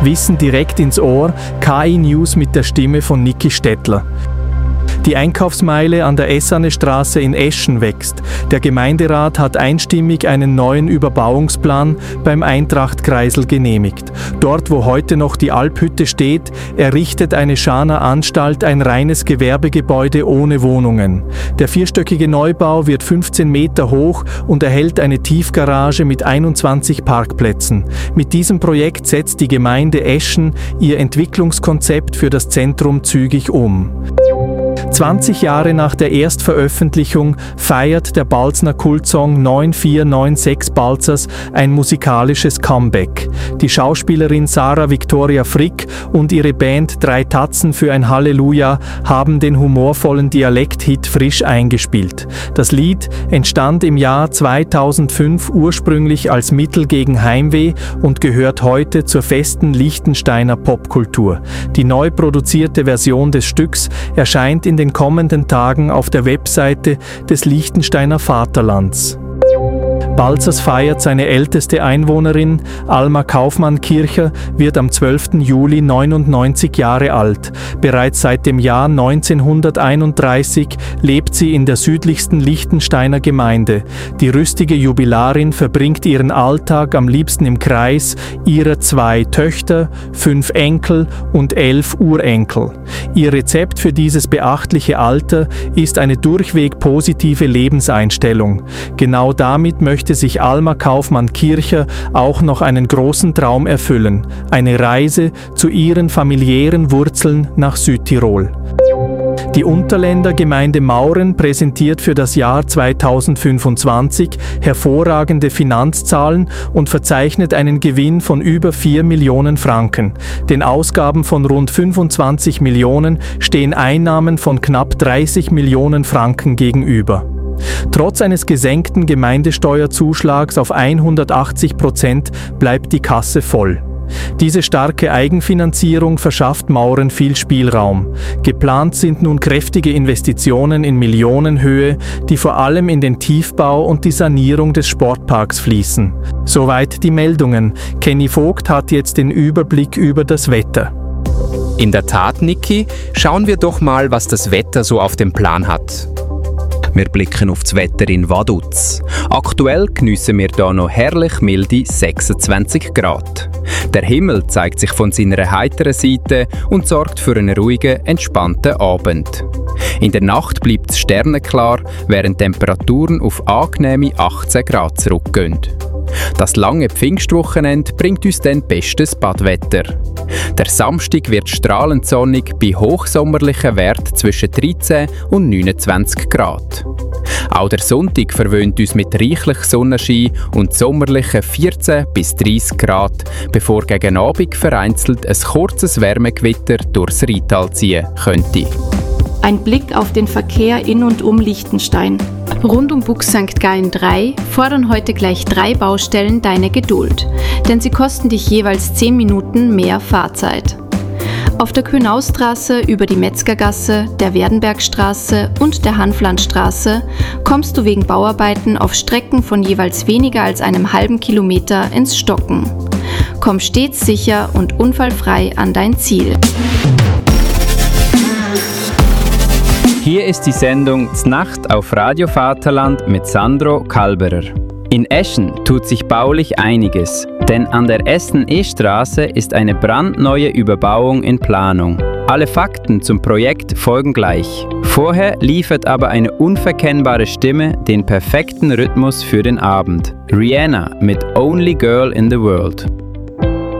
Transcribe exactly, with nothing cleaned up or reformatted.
Wissen direkt ins Ohr, K I News mit der Stimme von Niki Stettler. Die Einkaufsmeile an der Essanestraße in Eschen wächst. Der Gemeinderat hat einstimmig einen neuen Überbauungsplan beim Eintracht-Kreisel genehmigt. Dort, wo heute noch die Alphütte steht, errichtet eine Schaner Anstalt ein reines Gewerbegebäude ohne Wohnungen. Der vierstöckige Neubau wird fünfzehn Meter hoch und erhält eine Tiefgarage mit einundzwanzig Parkplätzen. Mit diesem Projekt setzt die Gemeinde Eschen ihr Entwicklungskonzept für das Zentrum zügig um. zwanzig Jahre nach der Erstveröffentlichung feiert der Balzner Kultsong neun vier neun sechs Balzers ein musikalisches Comeback. Die Schauspielerin Sarah Victoria Frick und ihre Band Drei Tatzen für ein Halleluja haben den humorvollen Dialekt-Hit frisch eingespielt. Das Lied entstand im Jahr zweitausendfünf ursprünglich als Mittel gegen Heimweh und gehört heute zur festen Liechtensteiner Popkultur. Die neu produzierte Version des Stücks erscheint in den kommenden Tagen auf der Webseite des Liechtensteiner Vaterlands. Balzers feiert seine älteste Einwohnerin, Alma Kaufmann-Kircher, wird am zwölften Juli neunundneunzig Jahre alt. Bereits seit dem Jahr neunzehnhunderteinunddreißig lebt sie in der südlichsten Liechtensteiner Gemeinde. Die rüstige Jubilarin verbringt ihren Alltag am liebsten im Kreis ihrer zwei Töchter, fünf Enkel und elf Urenkel. Ihr Rezept für dieses beachtliche Alter ist eine durchweg positive Lebenseinstellung. Genau damit möchte sich Alma Kaufmann-Kircher auch noch einen großen Traum erfüllen: eine Reise zu ihren familiären Wurzeln nach Südtirol. Die Unterländer Gemeinde Mauren präsentiert für das Jahr zweitausendfünfundzwanzig hervorragende Finanzzahlen und verzeichnet einen Gewinn von über vier Millionen Franken. Den Ausgaben von rund fünfundzwanzig Millionen stehen Einnahmen von knapp dreißig Millionen Franken gegenüber. Trotz eines gesenkten Gemeindesteuerzuschlags auf hundertachtzig Prozent bleibt die Kasse voll. Diese starke Eigenfinanzierung verschafft Mauren viel Spielraum. Geplant sind nun kräftige Investitionen in Millionenhöhe, die vor allem in den Tiefbau und die Sanierung des Sportparks fließen. Soweit die Meldungen. Kenny Vogt hat jetzt den Überblick über das Wetter. In der Tat, Niki, schauen wir doch mal, was das Wetter so auf dem Plan hat. Wir blicken auf das Wetter in Vaduz. Aktuell geniessen wir hier noch herrlich milde sechsundzwanzig Grad. Der Himmel zeigt sich von seiner heiteren Seite und sorgt für einen ruhigen, entspannten Abend. In der Nacht bleibt es sternenklar, während Temperaturen auf angenehme achtzehn Grad zurückgehen. Das lange Pfingstwochenende bringt uns dann bestes Badwetter. Der Samstag wird strahlend sonnig bei hochsommerlichen Werten zwischen dreizehn und neunundzwanzig Grad. Auch der Sonntag verwöhnt uns mit reichlich Sonnenschein und sommerlichen vierzehn bis dreißig Grad, bevor gegen Abend vereinzelt ein kurzes Wärmegewitter durchs Rheintal ziehen könnte. Ein Blick auf den Verkehr in und um Liechtenstein. Rund um Bux Sankt Gallen drei fordern heute gleich drei Baustellen deine Geduld, denn sie kosten dich jeweils zehn Minuten mehr Fahrzeit. Auf der Könaustraße über die Metzgergasse, der Werdenbergstraße und der Hanflandstraße kommst du wegen Bauarbeiten auf Strecken von jeweils weniger als einem halben Kilometer ins Stocken. Komm stets sicher und unfallfrei an dein Ziel. Hier ist die Sendung Znacht auf Radio Vaterland mit Sandro Kalberer. In Eschen tut sich baulich einiges, denn an der Essen-E-Straße ist eine brandneue Überbauung in Planung. Alle Fakten zum Projekt folgen gleich. Vorher liefert aber eine unverkennbare Stimme den perfekten Rhythmus für den Abend. Rihanna mit Only Girl in the World.